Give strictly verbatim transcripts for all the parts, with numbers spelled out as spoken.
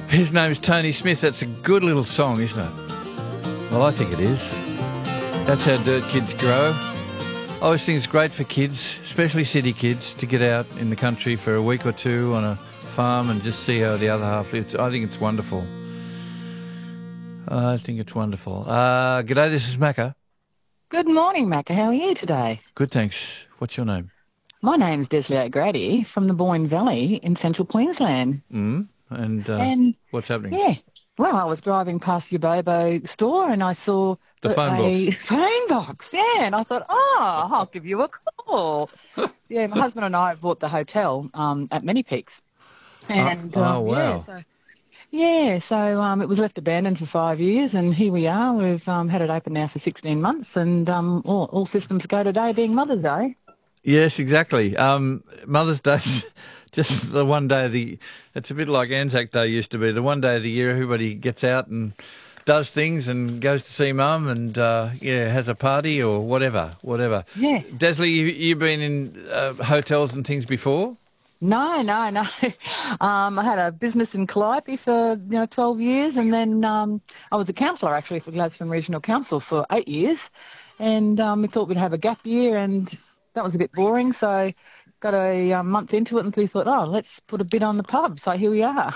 His name's Tony Smith. That's a good little song, isn't it? Well, I think it is. That's how dirt kids grow. I always think it's great for kids, especially city kids, to get out in the country for a week or two on a farm and just see how the other half lives. I think it's wonderful. I think it's wonderful. Uh, g'day, this is Macca. Good morning, Macca. How are you today? Good, thanks. What's your name? My name's Desley O'Grady from the Boyne Valley in central Queensland. Mm, and, uh, and what's happening? Yeah. Well, I was driving past your Bobo store and I saw the phone a box. phone box, yeah, and I thought, oh, I'll give you a call. Yeah, my husband and I bought the hotel um, at Many Peaks. And, oh, um, oh, wow. Yeah, so, yeah, so um, it was left abandoned for five years and here we are. We've um, had it open now for sixteen months and um, all, all systems go today being Mother's Day. Yes, exactly. Um, Mother's Day's just the one day of the... It's a bit like Anzac Day used to be. The one day of the year everybody gets out and does things and goes to see Mum and, uh, yeah, has a party or whatever, whatever. Yeah. Desley, you, you've been in uh, hotels and things before? No, no, no. Um, I had a business in Calliope for you know twelve years, and then um, I was a councillor actually for Gladstone Regional Council for eight years, and um, we thought we'd have a gap year, and that was a bit boring, so got a um, month into it, and we thought, oh, let's put a bit on the pub. So here we are.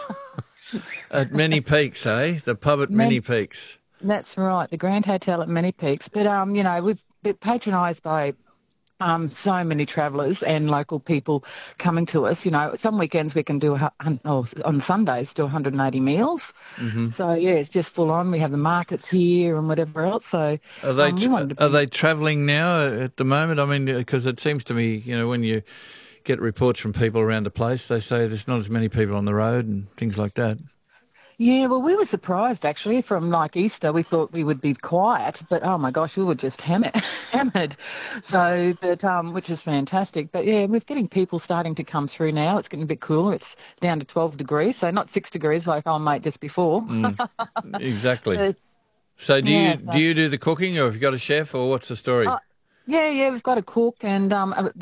At Many Peaks, eh? The pub at Many Peaks. That's right, the Grand Hotel at Many Peaks. But um, you know, we've been patronised by Um, so many travellers and local people coming to us. You know, some weekends we can do, a, oh, on Sundays, do one hundred eighty meals. Mm-hmm. So, yeah, it's just full on. We have the markets here and whatever else. So, Are they, um, we wanted to be... are they travelling now at the moment? I mean, because it seems to me, you know, when you get reports from people around the place, they say there's not as many people on the road and things like that. Yeah, well, we were surprised, actually, from, like, Easter. We thought we would be quiet, but, oh, my gosh, we were just hammered, hammered. So, but, um, which is fantastic. But, yeah, we're getting people starting to come through now. It's getting a bit cooler. It's down to twelve degrees, so not six degrees like our mate just before. Mm, exactly. But, so do yeah, you so, do you do the cooking, or have you got a chef, or what's the story? Uh, yeah, yeah, we've got a cook, and um,